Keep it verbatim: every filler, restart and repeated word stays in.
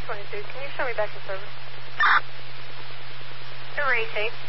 twenty-two. Can you show me back in service? Erasing.